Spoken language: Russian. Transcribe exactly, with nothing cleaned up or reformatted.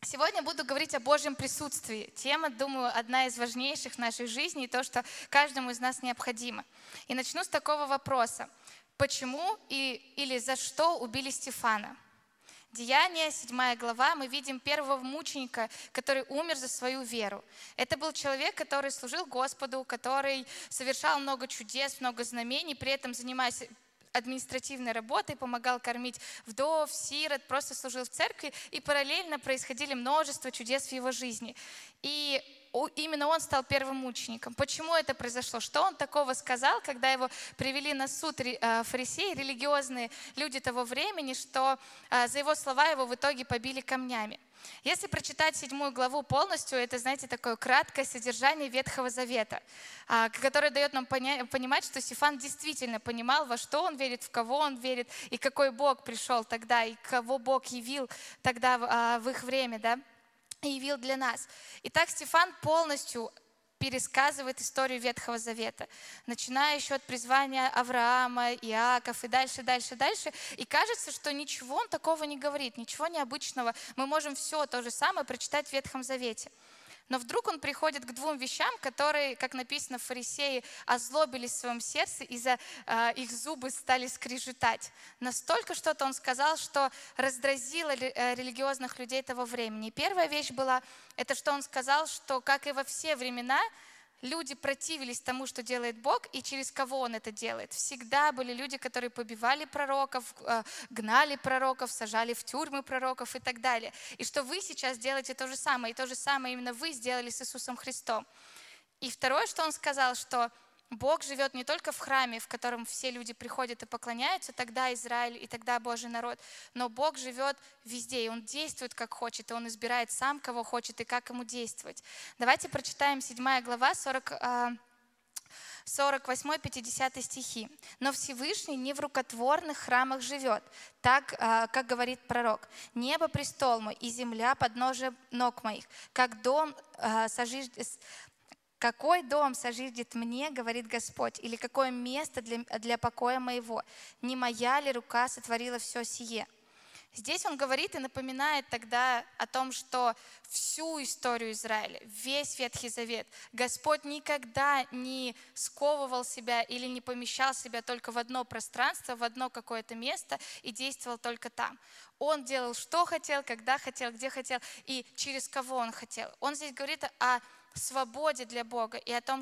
Сегодня буду говорить о Божьем присутствии. Тема, думаю, одна из важнейших в нашей жизни и то, что каждому из нас необходимо. И начну с такого вопроса. Почему и, или за что убили Стефана? Деяния, седьмая глава, мы видим первого мученика, который умер за свою веру. Это был человек, который служил Господу, который совершал много чудес, много знамений, при этом занимаясь административной работой, помогал кормить вдов, сирот, просто служил в церкви, и параллельно происходили множество чудес в его жизни. И именно он стал первым мучеником. Почему это произошло? Что он такого сказал, когда его привели на суд фарисеи, религиозные люди того времени, что за его слова его в итоге побили камнями? Если прочитать седьмую главу полностью, это, знаете, такое краткое содержание Ветхого Завета, которое дает нам понимать, что Стефан действительно понимал, во что он верит, в кого он верит, и какой Бог пришел тогда, и кого Бог явил тогда в их время, да, и явил для нас. Итак, Стефан полностью пересказывает историю Ветхого Завета, начиная еще от призвания Авраама, Иаков и дальше, дальше, дальше. И кажется, что ничего он такого не говорит, ничего необычного. Мы можем все то же самое прочитать в Ветхом Завете. Но вдруг он приходит к двум вещам, которые, как написано, фарисеи озлобились в своем сердце, и за э, их зубы стали скрежетать. Настолько что-то он сказал, что раздразило религиозных людей того времени. И первая вещь была, это что он сказал, что, как и во все времена, люди противились тому, что делает Бог, и через кого Он это делает. Всегда были люди, которые побивали пророков, гнали пророков, сажали в тюрьмы пророков и так далее. И что вы сейчас делаете то же самое, и то же самое именно вы сделали с Иисусом Христом. И второе, что Он сказал, что Бог живет не только в храме, в котором все люди приходят и поклоняются, тогда Израиль и тогда Божий народ, но Бог живет везде, и Он действует как хочет, и Он избирает сам, кого хочет, и как ему действовать. Давайте прочитаем седьмая глава, сорок, сорок восемь пятьдесят стихи. «Но Всевышний не в рукотворных храмах живет, так, как говорит пророк. Небо престол мой, и земля подножие ног моих, как дом сожиждет... Какой дом сожжет мне, говорит Господь, или какое место для, для покоя моего? Не моя ли рука сотворила все сие?» Здесь он говорит и напоминает тогда о том, что всю историю Израиля, весь Ветхий Завет, Господь никогда не сковывал себя или не помещал себя только в одно пространство, в одно какое-то место и действовал только там. Он делал, что хотел, когда хотел, где хотел и через кого он хотел. Он здесь говорит о свободе для Бога и о том,